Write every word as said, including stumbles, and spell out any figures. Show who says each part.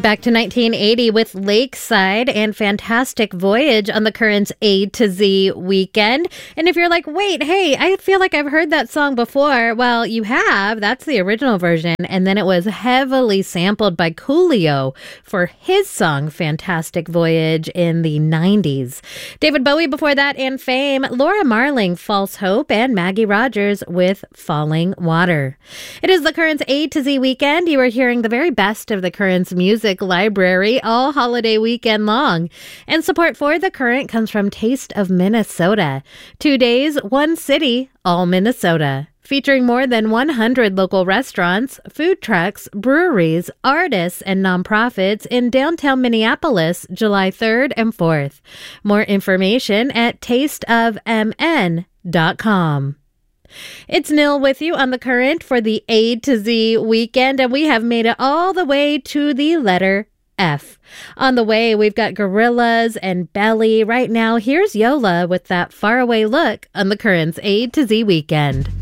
Speaker 1: Back to nineteen eighty with Lakeside and Fantastic Voyage on the Currents A to Z weekend. And if you're like, wait, hey, I feel like I've heard that song before. Well, you have. That's the original version. And then it was heavily sampled by Coolio for his song Fantastic Voyage in the nineties. David Bowie before that and Fame, Laura Marling, False Hope, and Maggie Rogers with Falling Water. It is the Currents A to Z weekend. You are hearing the very best of the Currents music library all holiday weekend long. And support for The Current comes from Taste of Minnesota. Two days, one city, all Minnesota. Featuring more than one hundred local restaurants, food trucks, breweries, artists, and nonprofits in downtown Minneapolis, July third and fourth. More information at taste of m n dot com. It's Nil with you on The Current for the A to Z weekend, and we have made it all the way to the letter F. On the way, we've got Gorillaz and Belly. Right now, here's Yola with that faraway look on The Current's A to Z weekend.